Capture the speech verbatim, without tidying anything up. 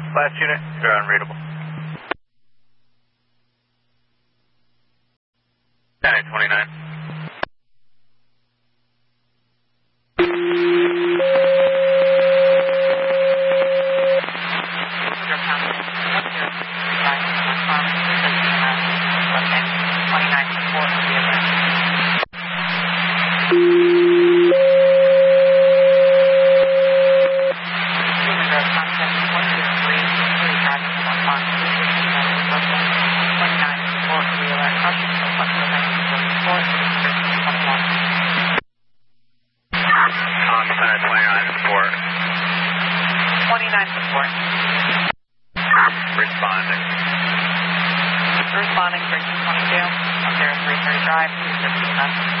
Last unit, they're unreadable. nine twenty-nine. Responding. Responding, three two two, up there, three thirty Drive, two fifty-seven.